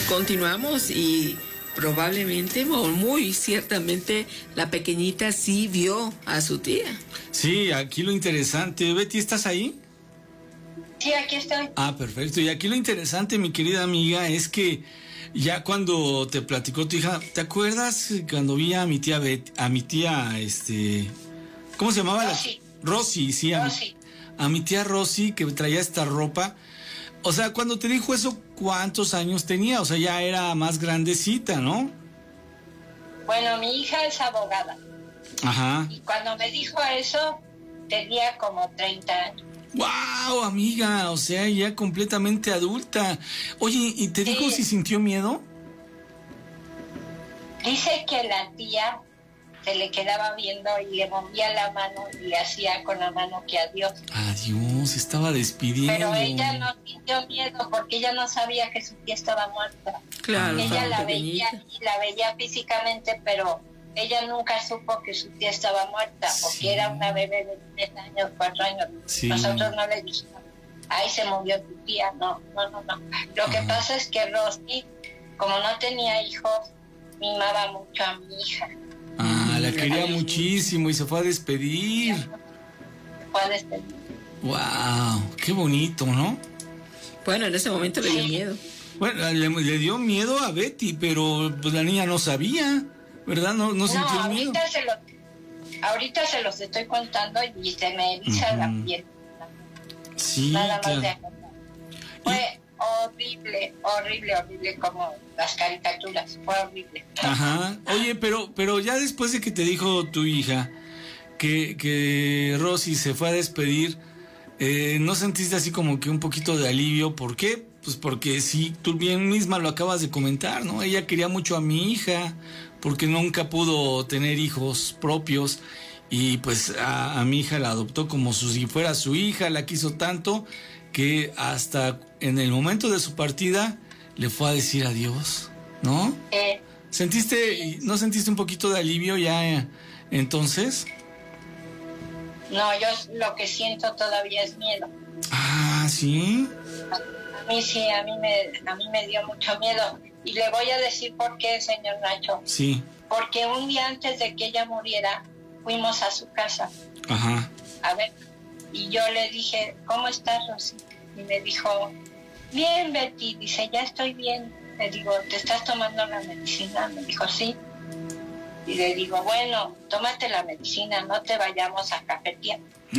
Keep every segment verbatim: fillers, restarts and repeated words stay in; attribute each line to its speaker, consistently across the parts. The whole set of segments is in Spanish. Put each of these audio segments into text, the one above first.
Speaker 1: Continuamos y probablemente o muy ciertamente la pequeñita sí vio a su tía.
Speaker 2: Sí, aquí lo interesante. Betty, ¿estás ahí?
Speaker 3: Sí, aquí estoy.
Speaker 2: Ah, perfecto. Y aquí lo interesante, mi querida amiga, es que ya cuando te platicó tu hija, ¿te acuerdas cuando vi a mi tía Betty, a mi tía, este, ¿cómo se llamaba?
Speaker 3: Rosy.
Speaker 2: La... Rosy, sí, a
Speaker 3: Rosy.
Speaker 2: Mi, a mi tía Rosy, que traía esta ropa. O sea, cuando te dijo eso, ¿cuántos años tenía? O sea, ya era más grandecita, ¿no?
Speaker 3: Bueno, mi hija es abogada.
Speaker 2: Ajá.
Speaker 3: Y cuando me dijo eso, tenía como treinta años.
Speaker 2: ¡Wow, amiga! O sea, ya completamente adulta. Oye, ¿y te dijo
Speaker 3: Sí.
Speaker 2: si sintió miedo?
Speaker 3: Dice que la tía se le quedaba viendo y le movía la mano y le hacía con la mano que adiós.
Speaker 2: Adiós, estaba despidiendo.
Speaker 3: Pero ella no sintió miedo porque ella no sabía que su tía estaba muerta.
Speaker 1: Claro,
Speaker 3: Ella
Speaker 1: estaba
Speaker 3: la
Speaker 1: pequeñita.
Speaker 3: veía y la veía físicamente, pero ella nunca supo que su tía estaba muerta porque
Speaker 2: Sí.
Speaker 3: era una bebé de tres años, cuatro años.
Speaker 2: Sí.
Speaker 3: Nosotros no le dijimos, ahí se murió tu tía. No, no, no, no. Lo que
Speaker 2: Ajá.
Speaker 3: pasa es que Rosy, como no tenía hijos, mimaba mucho a mi hija.
Speaker 2: Ah, la quería
Speaker 3: Ay,
Speaker 2: muchísimo y se fue a despedir.
Speaker 3: Se fue a despedir.
Speaker 2: ¡Wow! ¡Qué bonito!, ¿no?
Speaker 1: Bueno, en ese momento le dio
Speaker 3: Sí.
Speaker 1: miedo.
Speaker 2: Bueno, le, le dio miedo a Betty, pero pues la niña no sabía, ¿verdad? No, no
Speaker 3: No,
Speaker 2: sintió el miedo.
Speaker 3: ahorita se, lo, ahorita se los estoy contando y se me eriza
Speaker 2: Ujú.
Speaker 3: la piel.
Speaker 2: Sí,
Speaker 3: Nada más
Speaker 2: claro.
Speaker 3: de acordar. Fue horrible, horrible, horrible como las caricaturas. Fue horrible.
Speaker 2: Ajá. Oye, pero, pero ya después de que te dijo tu hija que, que Rosy se fue a despedir, eh, ¿no sentiste así como que un poquito de alivio? ¿Por qué? Pues porque sí, tú bien misma lo acabas de comentar, ¿no? Ella quería mucho a mi hija porque nunca pudo tener hijos propios y pues a, a mi hija la adoptó como si fuera su hija, la quiso tanto que hasta en el momento de su partida le fue a decir adiós, ¿no?
Speaker 3: Eh,
Speaker 2: ¿Sentiste, no sentiste un poquito de alivio ya eh, entonces?
Speaker 3: no, yo lo que siento todavía es miedo.
Speaker 2: Ah, ¿sí?
Speaker 3: A mí sí, a mí me, a mí me dio mucho miedo. Y le voy a decir por qué, señor Nacho.
Speaker 2: Sí.
Speaker 3: Porque un día antes de que ella muriera, fuimos a su casa
Speaker 2: Ajá.
Speaker 3: a ver. Y yo le dije, ¿cómo estás, Rosy? Y me dijo, bien, Betty. Dice, ya estoy bien. Le digo, ¿te estás tomando la medicina? Me dijo, sí. Y le digo, bueno, tómate la medicina, no te vayamos a cafetear.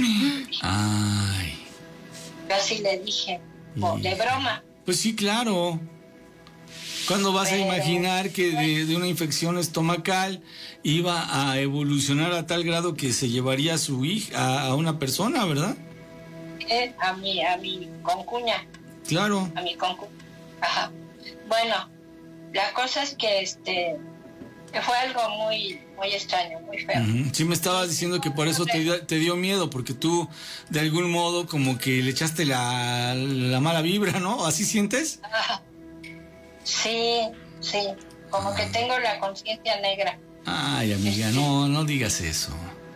Speaker 2: Ay.
Speaker 3: Yo así le dije, oh, de broma.
Speaker 2: Pues sí, claro. ¿Cuándo vas
Speaker 3: Pero,
Speaker 2: a imaginar que de, de una infección estomacal iba a evolucionar a tal grado que se llevaría a su hija, a, a una persona, verdad?
Speaker 3: Eh, a mi, a mi concuña,
Speaker 2: Claro.
Speaker 3: a mi concuña. Ajá. Bueno, la cosa es que este que fue algo muy, muy extraño, muy feo.
Speaker 2: Uh-huh. Sí, me estabas diciendo que por eso te dio, te dio miedo, porque tú de algún modo como que le echaste la, la mala vibra, ¿no? ¿Así sientes?
Speaker 3: Ajá. Sí, sí, como que tengo la conciencia negra.
Speaker 2: Ay, amiga, no, no digas eso.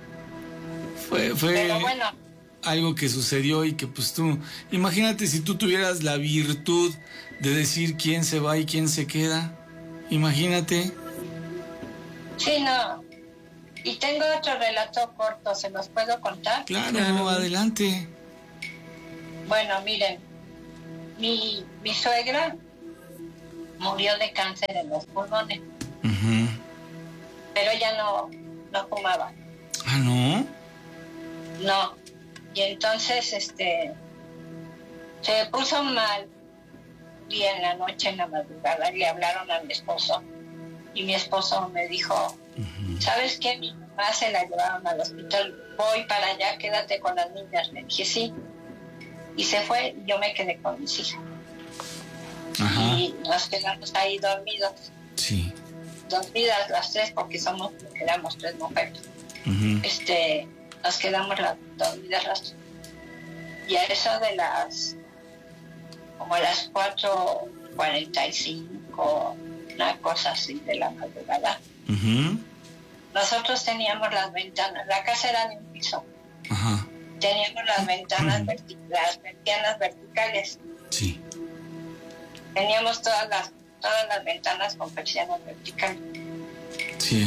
Speaker 2: Fue, fue
Speaker 3: Pero bueno,
Speaker 2: algo que sucedió y que pues tú, imagínate si tú tuvieras la virtud de decir quién se va y quién se queda. Imagínate.
Speaker 3: sí, no. Y tengo otro relato corto, ¿se los puedo contar?
Speaker 2: Claro,
Speaker 1: Claro.
Speaker 2: adelante.
Speaker 3: Bueno, miren, mi, mi suegra murió de cáncer en los pulmones,
Speaker 2: Uh-huh.
Speaker 3: pero ella no, no fumaba,
Speaker 2: Ah, ¿no?
Speaker 3: no. Y entonces, este, se puso mal un día en la noche, en la madrugada, y le hablaron a mi esposo. Y mi esposo me dijo,
Speaker 2: Uh-huh.
Speaker 3: ¿sabes qué? Mi mamá se la llevaron al hospital, voy para allá, quédate con las niñas. Le dije, sí. Y se fue, y yo me quedé con mis hijas.
Speaker 2: Ajá.
Speaker 3: Y nos quedamos ahí dormidos,
Speaker 2: Sí.
Speaker 3: dormidas las tres, porque somos, éramos tres mujeres.
Speaker 2: Uh-huh.
Speaker 3: Este, nos quedamos las, dormidas las tres. Y a eso de las, como a las cuatro cuarenta y cinco, una cosa así de la madrugada,
Speaker 2: Uh-huh.
Speaker 3: nosotros teníamos las ventanas, la casa era de un piso,
Speaker 2: Ajá.
Speaker 3: teníamos las ventanas, verti- las ventanas verticales,
Speaker 2: Sí.
Speaker 3: teníamos todas las todas las ventanas con persianas verticales.
Speaker 2: Sí.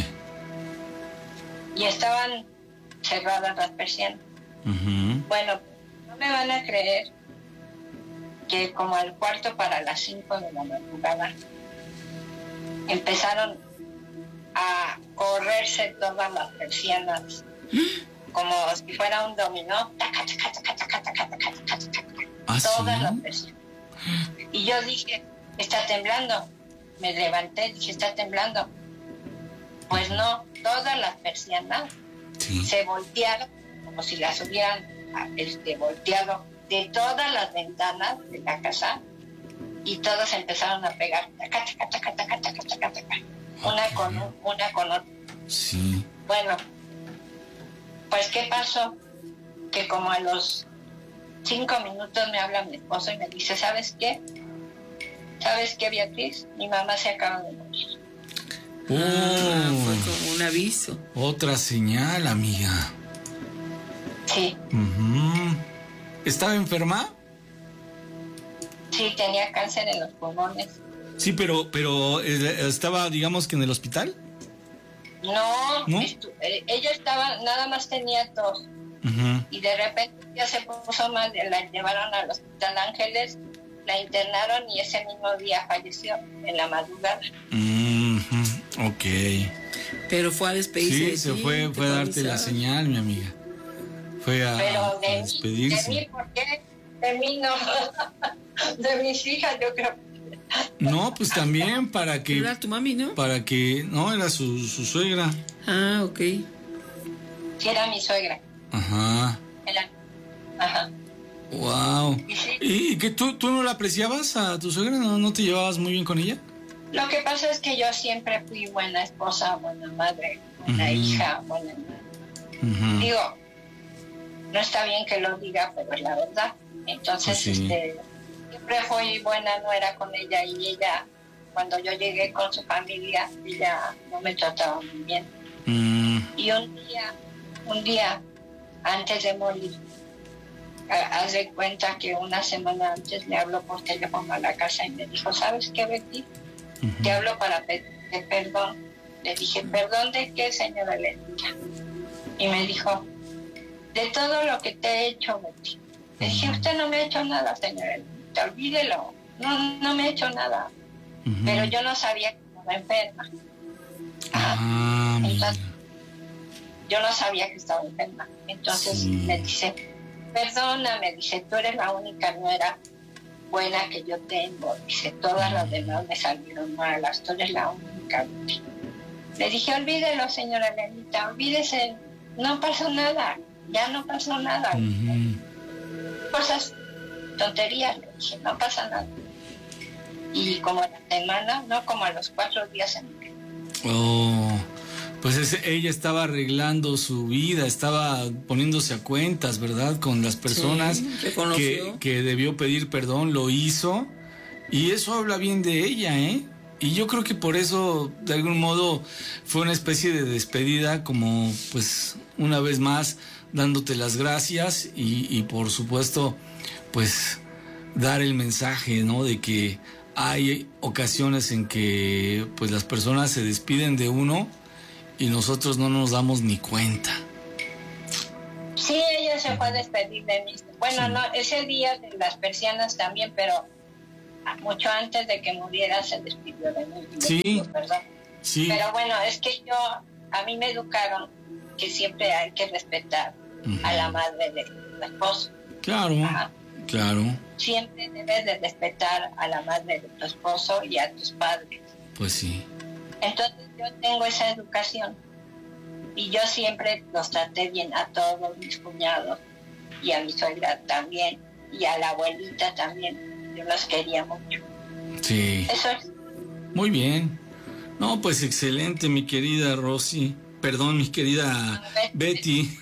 Speaker 3: Y estaban cerradas las persianas.
Speaker 2: Uh-huh.
Speaker 3: Bueno, no me van a creer que como al cuarto para las cinco de la madrugada empezaron a correrse todas las persianas como si fuera un dominó. Taca, taca, taca, taca, taca, taca, taca, taca,
Speaker 2: ¿Ah,
Speaker 3: todas
Speaker 2: sí?
Speaker 3: las persianas. Y yo dije, está temblando. Me levanté, dije, está temblando. Pues no, todas las persianas
Speaker 2: Sí.
Speaker 3: se voltearon como si las hubieran este, volteado de todas las ventanas de la casa y todas empezaron a pegar taca, taca, taca, taca, taca, taca, taca, una
Speaker 2: Ok.
Speaker 3: con una con otra.
Speaker 2: Sí.
Speaker 3: Bueno, pues ¿qué pasó? Que como a los cinco minutos me habla mi esposo y me dice, ¿sabes qué? ¿Sabes qué, Beatriz? Mi mamá se acaba de morir.
Speaker 2: Oh,
Speaker 1: Ah, fue como un aviso.
Speaker 2: otra señal, amiga.
Speaker 3: Sí,
Speaker 2: Uh-huh. ¿Estaba enferma?
Speaker 3: sí, tenía cáncer en los pulmones.
Speaker 2: Sí, pero, pero eh, estaba, digamos que en el hospital.
Speaker 3: No,
Speaker 2: ¿No?
Speaker 3: estu- eh, ella estaba, nada más tenía tos
Speaker 2: Uh-huh.
Speaker 3: y de repente ya se puso mal, la llevaron al Hospital Ángeles, la internaron y ese mismo día falleció en la madrugada.
Speaker 2: Uh-huh. Ok.
Speaker 1: Pero fue a despedirse
Speaker 2: Sí,
Speaker 1: de
Speaker 2: se
Speaker 1: ti,
Speaker 2: fue,
Speaker 1: te
Speaker 2: fue a darte la
Speaker 1: avisar.
Speaker 2: señal, mi amiga. Fue a,
Speaker 3: Pero
Speaker 2: a
Speaker 3: de mí, de
Speaker 2: despedirse.
Speaker 3: mí, ¿por qué? De mí no, de mis hijas yo creo.
Speaker 2: No, pues también para que,
Speaker 1: Era tu mami, ¿no?
Speaker 2: para que, no, era su, su suegra.
Speaker 1: Ah, ok.
Speaker 3: Sí, era mi suegra.
Speaker 2: Ajá.
Speaker 3: Era, ajá.
Speaker 2: Wow.
Speaker 3: Y sí,
Speaker 2: ¿Y que tú, tú no la apreciabas a tu suegra? ¿No, no te llevabas muy bien con ella?
Speaker 3: lo que pasa es que yo siempre fui buena esposa, buena madre, buena
Speaker 2: Ujú.
Speaker 3: hija, buena hermana.
Speaker 2: Ujú.
Speaker 3: Digo, no está bien que lo diga, pero es la verdad. Entonces,
Speaker 2: Pues sí.
Speaker 3: este, siempre fui buena nuera con ella y ella, cuando yo llegué con su familia, ella no me trataba muy bien.
Speaker 2: Mm,
Speaker 3: Y un día, un día antes de morir, ha- haz de cuenta que una semana antes me habló por teléfono a la casa y me dijo, ¿sabes qué, Betty?
Speaker 2: ujú.
Speaker 3: Te hablo para pedirte perdón. Le dije, ¿perdón de qué, señora Lenita? Y me dijo, de todo lo que te he hecho, Betty. Le dije, usted no me ha hecho nada, señora Lenita, olvídelo. No, no me ha hecho nada.
Speaker 2: Ujú.
Speaker 3: Pero yo no sabía que estaba enferma. Ajá.
Speaker 2: Ah, mira.
Speaker 3: Entonces, yo no sabía que estaba enferma. Entonces
Speaker 2: Sí.
Speaker 3: me dice, perdóname, dice, tú eres la única nuera buena que yo tengo. Dice, todas las demás me salieron malas, tú eres la única. Le dije, olvídelo, señora Lenita, olvídese, no pasó nada, ya no pasó nada.
Speaker 2: Ujú.
Speaker 3: Cosas, tonterías, le dije, no pasa nada. Y como a la semana, no, como a los cuatro días se murió.
Speaker 2: Oh, pues es- ella estaba arreglando su vida, estaba poniéndose a cuentas, ¿verdad? Con las personas
Speaker 1: Sí,
Speaker 2: que,
Speaker 1: reconoció.
Speaker 2: que debió pedir perdón, lo hizo. Y eso habla bien de ella, ¿eh? Y yo creo que por eso, de algún modo, fue una especie de despedida, como pues una vez más dándote las gracias y, y por supuesto, pues dar el mensaje, ¿no? De que hay ocasiones en que pues las personas se despiden de uno y nosotros no nos damos ni cuenta.
Speaker 3: Sí, ella se fue a despedir de mí. Bueno,
Speaker 2: Sí.
Speaker 3: no, ese día de las persianas también, pero mucho antes de que muriera se despidió de mí.
Speaker 2: Sí.
Speaker 3: Digo, perdón.
Speaker 2: Sí.
Speaker 3: Pero bueno, es que yo, a mí me educaron que siempre hay que respetar
Speaker 2: Ujú.
Speaker 3: a la madre de tu esposo.
Speaker 2: Claro,
Speaker 3: Ajá.
Speaker 2: claro,
Speaker 3: Siempre debes de respetar a la madre de tu esposo y a tus padres.
Speaker 2: pues sí.
Speaker 3: Entonces yo tengo esa educación y yo siempre los traté bien a todos mis cuñados y a mi suegra también y a la abuelita también. Yo los quería mucho.
Speaker 2: Sí.
Speaker 3: Eso es.
Speaker 2: Muy bien. No, pues excelente, mi querida Rosy. Perdón, mi querida Betty.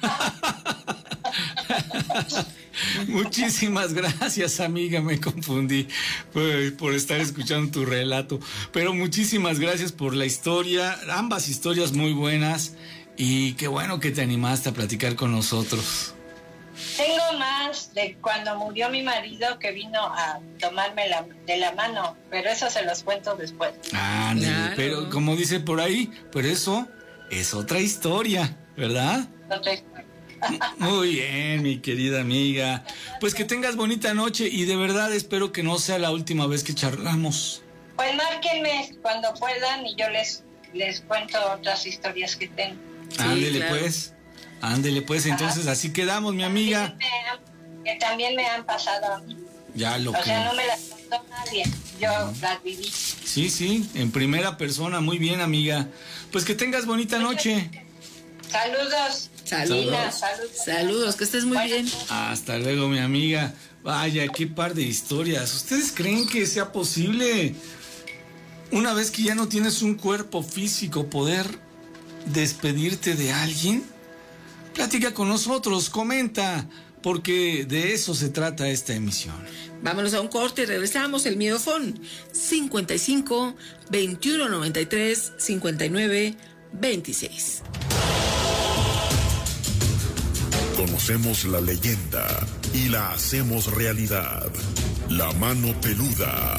Speaker 2: Muchísimas gracias, amiga, me confundí por, por estar escuchando tu relato. Pero muchísimas gracias por la historia, ambas historias muy buenas. Y qué bueno que te animaste a platicar con nosotros.
Speaker 3: Tengo más. de cuando murió mi marido, que vino a tomarme la, de la mano, pero eso se los cuento después.
Speaker 2: Ah,
Speaker 1: Claro.
Speaker 2: pero como dice por ahí, pero eso es otra historia, ¿verdad?
Speaker 3: Entonces,
Speaker 2: Muy bien, mi querida amiga. Pues que tengas bonita noche y de verdad espero que no sea la última vez que charlamos.
Speaker 3: pues márquenme cuando puedan y yo les, les cuento otras historias que tengo.
Speaker 1: Sí,
Speaker 2: Ándele
Speaker 1: claro.
Speaker 2: pues, ándele pues, entonces así quedamos, mi amiga.
Speaker 3: Que, me han- que también me han pasado a mí.
Speaker 2: Ya lo
Speaker 3: O sea, no
Speaker 2: que...
Speaker 3: me las contó nadie, yo las viví.
Speaker 2: Sí, sí, en primera persona, muy bien, amiga. Pues que tengas bonita noche.
Speaker 3: Saludos.
Speaker 1: Saludos.
Speaker 3: Lina, saludos.
Speaker 1: Saludos, que estés muy
Speaker 3: Bueno,
Speaker 1: bien.
Speaker 2: Hasta luego, mi amiga. Vaya, qué par de historias. ¿Ustedes creen que sea posible, una vez que ya no tienes un cuerpo físico, poder despedirte de alguien? Platica con nosotros, comenta, porque de eso se trata esta emisión.
Speaker 1: Vámonos a un corte y regresamos. El Miedofón cincuenta y cinco, veintiuno noventa y tres, cincuenta y nueve, veintiséis.
Speaker 4: Conocemos la leyenda y la hacemos realidad. La mano peluda.